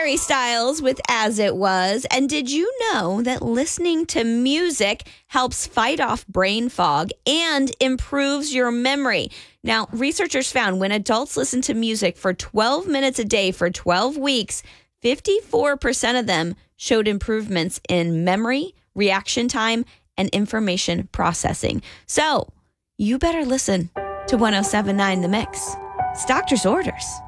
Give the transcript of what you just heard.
Harry Styles with As It Was. And did you know that listening to music helps fight off brain fog and improves your memory? Now, researchers found when adults listen to music for 12 minutes a day for 12 weeks, 54% of them showed improvements in memory, reaction time, and information processing. So you better listen to 107.9 The Mix. It's doctor's orders.